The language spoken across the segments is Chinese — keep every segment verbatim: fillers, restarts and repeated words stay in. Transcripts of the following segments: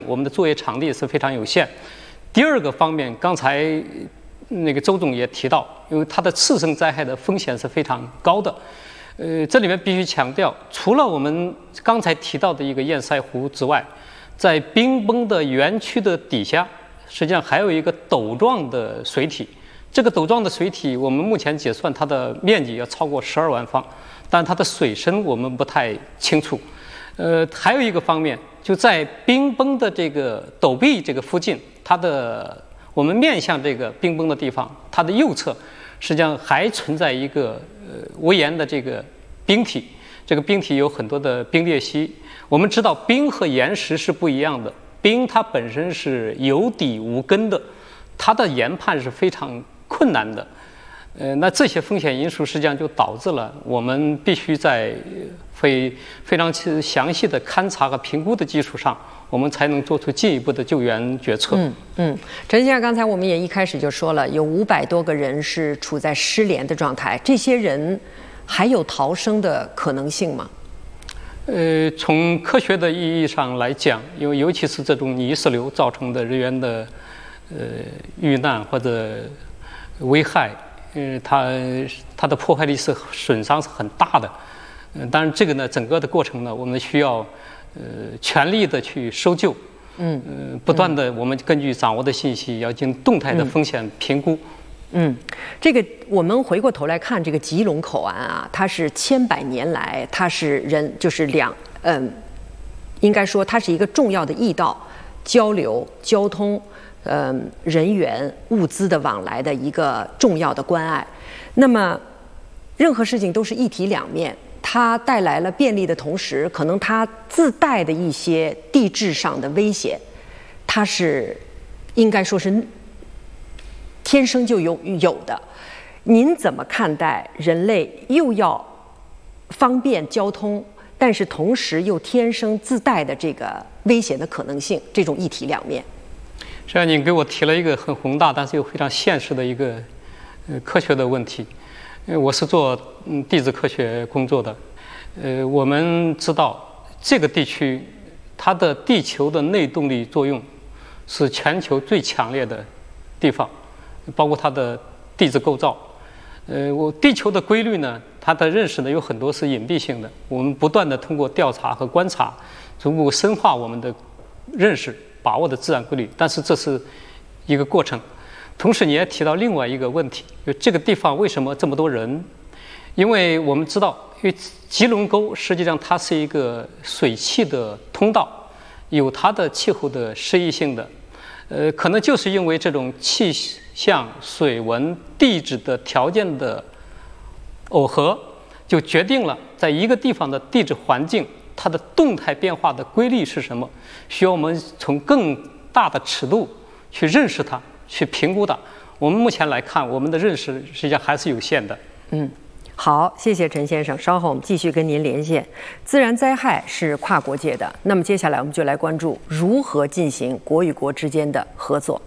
我们的作业场地是非常有限。第二个方面，刚才那个周总也提到，因为它的次生灾害的风险是非常高的。呃，这里面必须强调，除了我们刚才提到的一个堰塞湖之外，在冰崩的园区的底下，实际上还有一个斗状的水体。这个斗状的水体，我们目前解算它的面积要超过十二万方，但它的水深我们不太清楚。呃，还有一个方面，就在冰崩的这个陡壁这个附近，它的我们面向这个冰崩的地方，它的右侧实际上还存在一个呃围岩的这个冰体。这个冰体有很多的冰裂隙。我们知道冰和岩石是不一样的，冰它本身是有底无根的，它的研判是非常困难的。呃，那这些风险因素实际上就导致了我们必须在非非常详细的勘察和评估的基础上，我们才能做出进一步的救援决策。 嗯嗯，陈先生，刚才我们也一开始就说了，有五百多个人是处在失联的状态，这些人还有逃生的可能性吗？ 呃，从科学的意义上来讲，因为尤其是这种泥石流造成的人员的呃遇难或者危害。呃，它它的破坏力是损伤是很大的，嗯、呃，当然这个呢，整个的过程呢，我们需要呃全力的去搜救，嗯，呃，不断的我们根据掌握的信息，要进行动态的风险评估。 嗯，这个我们回过头来看这个吉隆口岸啊，它是千百年来，它是人就是两嗯，应该说它是一个重要的驿道，交流交通。呃，人员、物资的往来的一个重要的关爱。那么，任何事情都是一体两面，它带来了便利的同时，可能它自带的一些地质上的危险，它是应该说是天生就有有的。您怎么看待人类又要方便交通，但是同时又天生自带的这个危险的可能性？这种一体两面。 实际上，你给我提了一个很宏大，但是又非常现实的一个呃科学的问题。呃，我是做嗯地质科学工作的，呃，我们知道这个地区它的地球的内动力作用是全球最强烈的地方，包括它的地质构造。呃，我地球的规律呢，它的认识呢有很多是隐蔽性的，我们不断的通过调查和观察，逐步深化我们的认识。把握的自然规律，但是这是一个过程。同时，你也提到另外一个问题，就这个地方为什么这么多人？因为我们知道，因为吉隆沟实际上它是一个水汽的通道，有它的气候的适宜性的。呃，可能就是因为这种气象、水文、地质的条件的耦合，就决定了在一个地方的地质环境。它的动态变化的规律是什么？需要我们从更大的尺度去认识它，去评估它。我们目前来看，我们的认识实际上还是有限的。 嗯，好，谢谢陈先生。稍后我们继续跟您连线。自然灾害是跨国界的，那么接下来我们就来关注如何进行国与国之间的合作。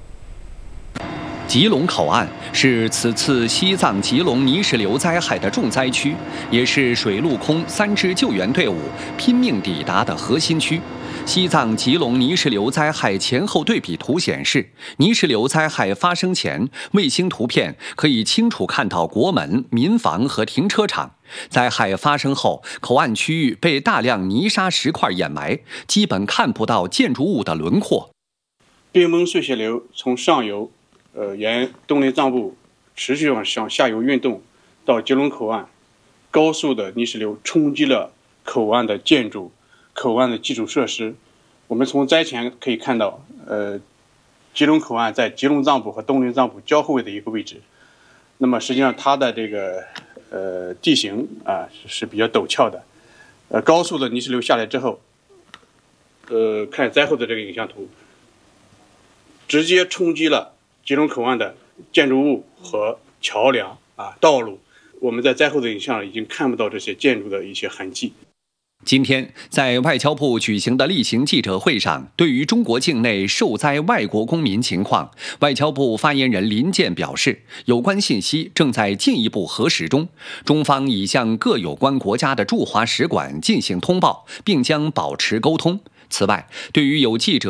吉隆口岸是此次西藏吉隆泥石流灾害的重灾区，也是水陆空三支救援队伍拼命抵达的核心区。西藏吉隆泥石流灾害前后对比图显示，泥石流灾害发生前，卫星图片可以清楚看到国门、民房和停车场。灾害发生后，口岸区域被大量泥沙石块掩埋，基本看不到建筑物的轮廓。 冰崩碎屑流从上游呃，沿东林藏布持续往向下游运动，到吉隆口岸，高速的泥石流冲击了口岸的建筑、口岸的基础设施。我们从灾前可以看到，呃，吉隆口岸在吉隆藏布和东林藏布交汇的一个位置。那么实际上它的这个呃地形啊是比较陡峭的，呃，高速的泥石流下来之后，呃，看灾后的这个影像图，直接冲击了吉隆口岸的建筑物和桥梁啊、道路，我们在灾后的影像已经看不到这些建筑的一些痕迹。 今天，在外交部举行的例行记者会上，对于中国境内受灾外国公民情况，外交部发言人林健表示，有关信息正在进一步核实中，中方已向各有关国家的驻华使馆进行通报，并将保持沟通。此外，对于有记者